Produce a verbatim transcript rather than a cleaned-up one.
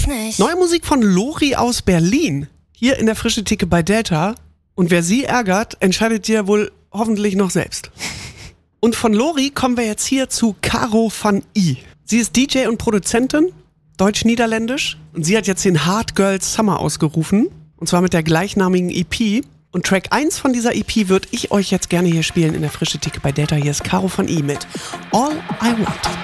ich nicht. Neue Musik von Lori aus Berlin. Hier in der Frische Theke bei Delta. Und wer sie ärgert, entscheidet ihr wohl hoffentlich noch selbst. Und von Lori kommen wir jetzt hier zu Caro van I. Sie ist D J und Produzentin, deutsch-niederländisch. Und sie hat jetzt den Hard Girls Summer ausgerufen. Und zwar mit der gleichnamigen E P. Und Track eins von dieser E P würde ich euch jetzt gerne hier spielen in der Frische Theke bei Delta. Hier ist Caro van I mit All I Want.